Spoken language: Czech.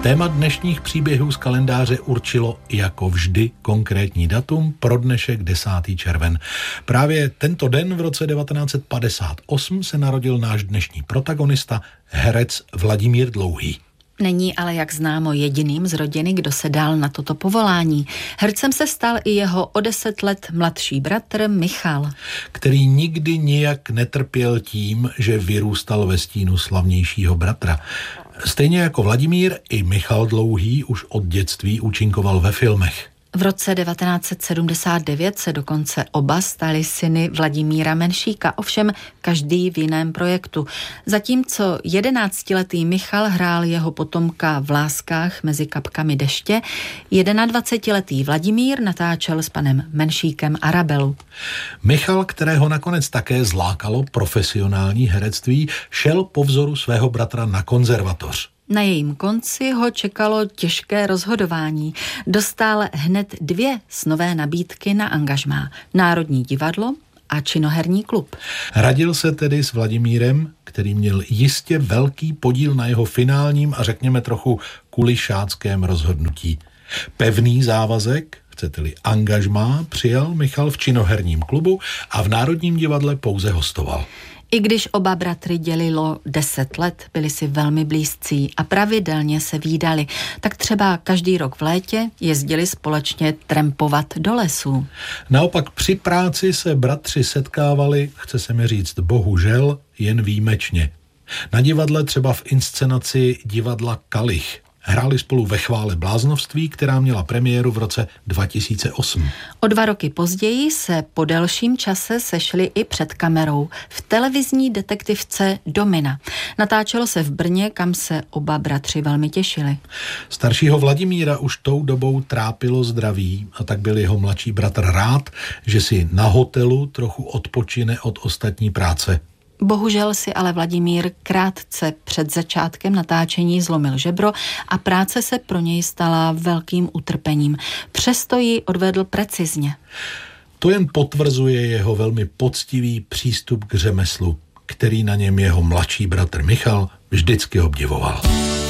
Téma dnešních příběhů z kalendáře určilo jako vždy konkrétní datum pro dnešek 10. červen. Právě tento den v roce 1958 se narodil náš dnešní protagonista, herec Vladimír Dlouhý. Není ale, jak známo, jediným z rodiny, kdo se dal na toto povolání. Hercem se stal i jeho o 10 let mladší bratr Michal, který nikdy nijak netrpěl tím, že vyrůstal ve stínu slavnějšího bratra. Stejně jako Vladimír, i Michal Dlouhý už od dětství účinkoval ve filmech. V roce 1979 se dokonce oba stali syny Vladimíra Menšíka, ovšem každý v jiném projektu. Zatímco 11letý Michal hrál jeho potomka v Láskách mezi kapkami deště, 21letý Vladimír natáčel s panem Menšíkem Arabelu. Michal, kterého nakonec také zlákalo profesionální herectví, šel po vzoru svého bratra na konzervatoř. Na jejím konci ho čekalo těžké rozhodování. Dostal hned 2 snové nabídky na angažmá. Národní divadlo a činoherní klub. Radil se tedy s Vladimírem, který měl jistě velký podíl na jeho finálním a řekněme trochu kulišáckém rozhodnutí. Pevný závazek, chcete-li angažmá, přijal Michal v činoherním klubu a v Národním divadle pouze hostoval. I když oba bratry dělilo 10 let, byli si velmi blízcí a pravidelně se vídali, tak třeba každý rok v létě jezdili společně trampovat do lesů. Naopak při práci se bratři setkávali, chce se mi říct bohužel, jen výjimečně. Na divadle třeba v inscenaci divadla Kalich. Hráli spolu ve Chvále bláznovství, která měla premiéru v roce 2008. O 2 roky později se po delším čase sešli i před kamerou v televizní detektivce Domina. Natáčelo se v Brně, kam se oba bratři velmi těšili. Staršího Vladimíra už tou dobou trápilo zdraví a tak byl jeho mladší bratr rád, že si na hotelu trochu odpočine od ostatní práce. Bohužel si ale Vladimír krátce před začátkem natáčení zlomil žebro a práce se pro něj stala velkým utrpením. Přesto ji odvedl precizně. To jen potvrzuje jeho velmi poctivý přístup k řemeslu, který na něm jeho mladší bratr Michal vždycky obdivoval.